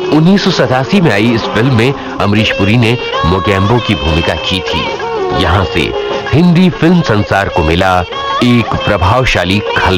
1987 में आई इस फिल्म में अमरीश पुरी ने मोगैम्बो की भूमिका की थी। यहाँ से हिंदी फिल्म संसार को मिला एक प्रभावशाली खल